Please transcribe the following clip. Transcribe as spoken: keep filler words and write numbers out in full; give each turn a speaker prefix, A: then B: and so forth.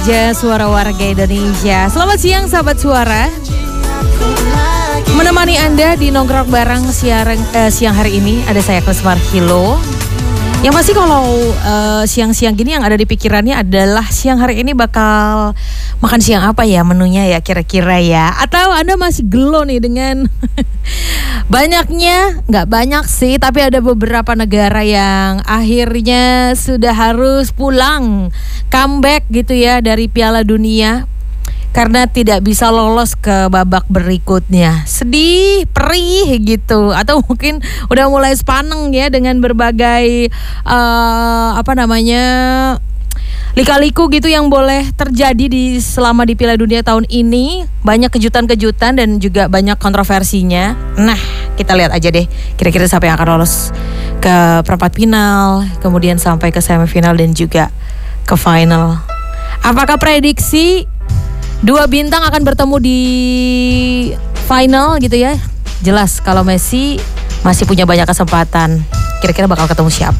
A: aja suara warga Indonesia. Selamat siang sahabat suara. Menemani Anda di nongkrong bareng siang, eh, siang hari ini ada saya Krismar Hilo. Yang pasti kalau uh, siang-siang gini yang ada di pikirannya adalah siang hari ini bakal makan siang apa ya menunya ya kira-kira ya. Atau Anda masih gelo nih dengan banyaknya, nggak banyak sih, tapi ada beberapa negara yang akhirnya sudah harus pulang, comeback gitu ya dari Piala Dunia. Karena tidak bisa lolos ke babak berikutnya. Sedih, perih gitu. Atau mungkin udah mulai sepaneng ya dengan berbagai uh, apa namanya lika-liku gitu yang boleh terjadi di selama di Piala Dunia tahun ini. Banyak kejutan-kejutan dan juga banyak kontroversinya. Nah, kita lihat aja deh kira-kira siapa yang akan lolos ke perempat final, kemudian sampai ke semifinal dan juga ke final. Apakah prediksi dua bintang akan bertemu di final gitu ya? Jelas kalau Messi masih punya banyak kesempatan. Kira-kira bakal ketemu siapa?